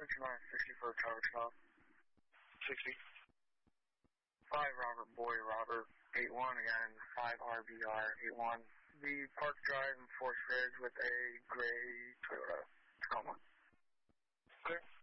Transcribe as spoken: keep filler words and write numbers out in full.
Central nine sixty for a Tower Stop. sixty. five Robert Boy, Robert, eight one again, five R B R, eight one. The Park Drive in Forest Ridge with a gray Toyota Tacoma. Okay.